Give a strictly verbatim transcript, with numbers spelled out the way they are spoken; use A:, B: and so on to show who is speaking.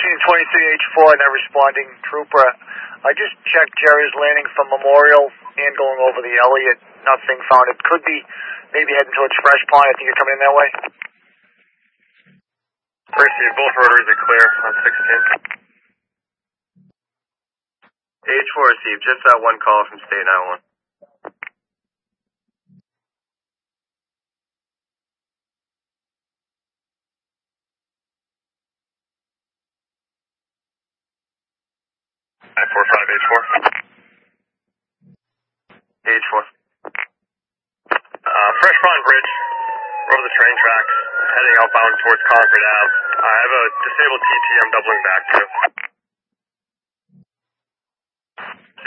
A: thirteen twenty-three H four, not responding. Trooper, I just checked Jerry's Landing from Memorial and going over the Elliott. Nothing found. It could be maybe heading towards Fresh Pond. I think you're coming in that way.
B: Received. Both rotaries are clear on sixteen. H four received. Just that one call from State nine one. nine four five H four. H four. Uh, Fresh Pond Bridge. We're over the train tracks, heading outbound towards Concord Ave. I have a disabled T T I'm doubling back to.